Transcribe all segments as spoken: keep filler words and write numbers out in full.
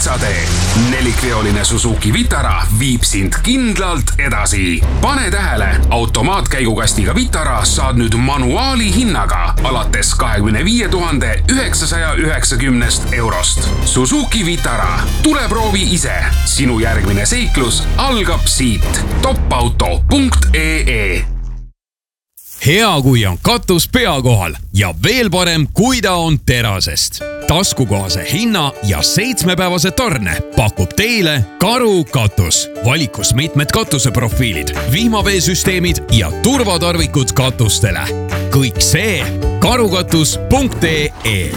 metsatee. Nelikveoline Suzuki Vitara viib sind kindlalt edasi. Pane tähele, automaatkäigukastiga Vitara saad nüüd manuaali hinnaga alates kahekümne viie tuhande üheksasaja üheksakümnest eurost. Suzuki Vitara. Tule proovi ise. Sinu järgmine seiklus algab siit. topauto punkt ee. Hea, kui on katus pea kohal ja veel parem, kui ta on terasest. Taskukohase hinna ja seitsmepäevase tarne pakub teile Karu katus. Valikus mitmed katuseprofiilid, vihmaveesüsteemid ja turvatarvikud katustele. Kõik see karukatus punkt ee.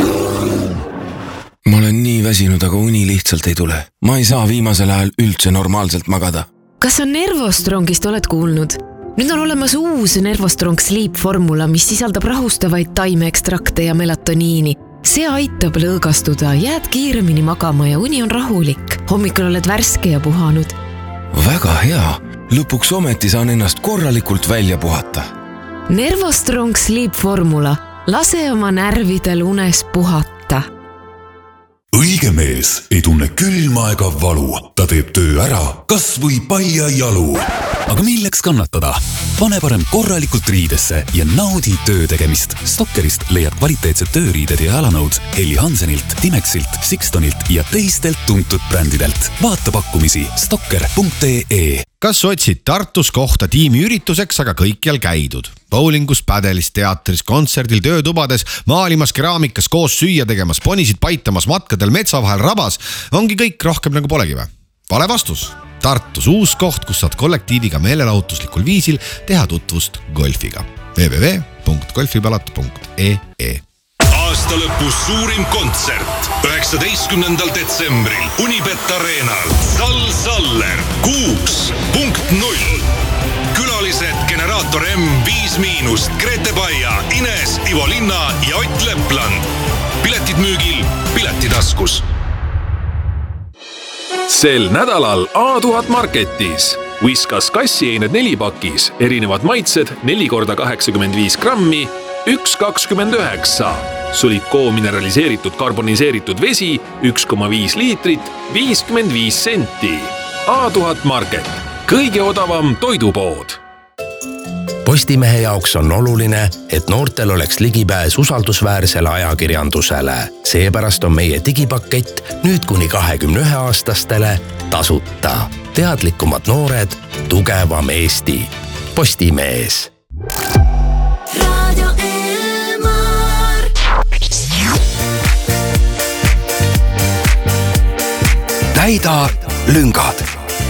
Ma olen nii väsinud, aga uni lihtsalt ei tule. Ma ei saa viimasel ajal üldse normaalselt magada. Kas on Nervostrongist oled kuulnud? Nüüd on olemas uus Nervostrong Sleep formula, mis sisaldab rahustavaid taimeekstrakte ja melatoniini. See aitab lõõgastuda, jääd kiiremini magama ja uni on rahulik. Hommikul oled värske ja puhanud. Väga hea. Lõpuks ometi saan ennast korralikult välja puhata. Nervostrong Sleep formula. Lase oma närvidel unes puhata. Õige mees ei tunne külma ega valu. Ta teeb töö ära, kas või palja jalu. Aga milleks kannatada? Pane parem korralikult riidesse ja naudi töö tegemist. Stokkerist leiad kvaliteetsed tööriided ja jalanõud Helly Hansenilt, Timexilt, Sixtonilt ja teistelt tuntud brändidelt. Vaata pakkumisi stokker punkt ee. Kas otsid Tartus kohta tiimiürituseks, aga kõikjal käidud? Bowlingus, pädelis, teatris, kontserdil, töötubades, maalimas, keraamikas, koos süüa tegemas, ponisid paitamas, matkadel, metsa vahel, rabas. Ongi kõik rohkem nagu polegi või? Vale vastus. Tartus uus koht, kus saad kollektiiviga meelelahutuslikul viisil teha tutvust golfiga. w w w punkt golfipalata punkt ee. Aasta lõpus suurim kontsert üheksateistkümnendal detsembril Unibet Arenal. Sal Saller kuus punkt null. Külalised Generaator M viis miinust, Grete Baia, Ines, Ivo Linna ja Ott Lepland. Piletid müügil Piletitaskus. Sel nädalal A tuhat Marketis. Whiskas kassieined nelipakis, erinevad maitsed neli korda kaheksakümmend viis grammi, üks kakskümmend üheksa. Sulikoo mineraliseeritud karboniseeritud vesi, üks koma viis liitrit, viiskümmend viis senti. A tuhat Market. Kõige odavam toidupood. Postimehe jaoks on oluline, et noortel oleks ligipääs usaldusväärsele ajakirjandusele. Seepärast on meie digipakett nüüd kuni kahekümne ühe aastastele tasuta. Teadlikumad noored, tugevam Eesti. Postimees. Radio Elmar. Täida lüngad.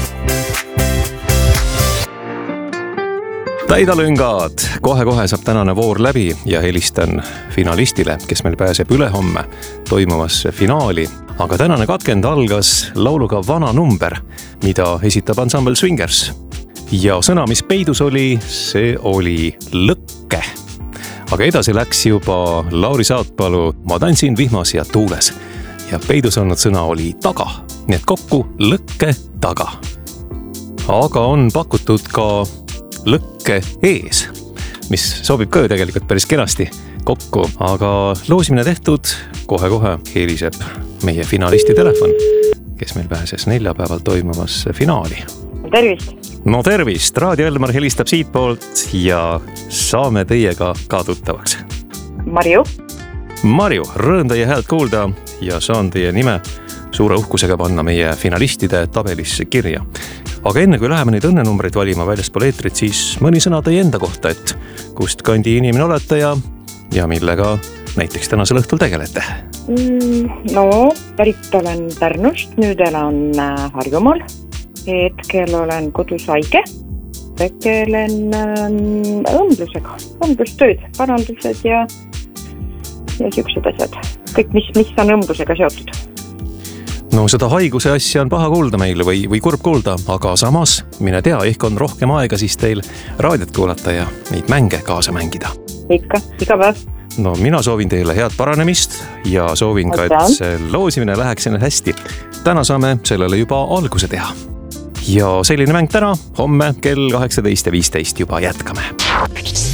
Täida lüngad. Kohe-kohe saab tänane voor läbi ja helistan finalistile, kes meil pääseb ülehomme toimuvasse finaali. Aga tänane katkend algas lauluga Vana number, mida esitab ansambel Swingers. Ja sõna, mis peidus oli, see oli lõkke. Aga edasi läks juba Lauri Saatpalu Ma tantsin vihmas ja tuules. Ja peidus olnud sõna oli taga, nii et kokku lõkke taga. Aga on pakutud ka lõkke ees, mis sobib ka tegelikult päris kenasti kokku, aga loosimine tehtud, kohe-kohe heliseb meie finalisti telefon, kes meil pääses neljapäeval toimuvasse finaali. Tervist! No tervist! Raadio Elmar helistab siit poolt ja saame teiega ka tuttavaks. Marju. Marju, rõõm teie häält kuulda ja saan teie nime suure uhkusega panna meie finalistide tabelisse kirja. Aga enne kui läheme neid õnnenumbreid valima väljaspool eetrit, siis mõni sõna teie enda kohta, et kust kandi inimene olete ja, ja millega näiteks tänasel õhtul tegelete? No, pärit olen Pärnust, nüüd elan Harjumaal. Hetkel olen kodus haige. Tegelen õmblusega, õmblustööd, parandused ja, ja siuksed asjad. Kõik, mis, mis on õmblusega seotud. No seda haiguse asja on paha kuulda meile või, või kurb kuulda, aga samas, mine tea, ehk on rohkem aega siis teil raadiot kuulata ja neid mänge kaasa mängida. Ikka, iga päev. No mina soovin teile head paranemist ja soovin ka, et see loosimine läheks enne hästi. Täna saame sellele juba alguse teha. Ja selline mäng täna, homme kell kaheksateist ja viisteist juba jätkame.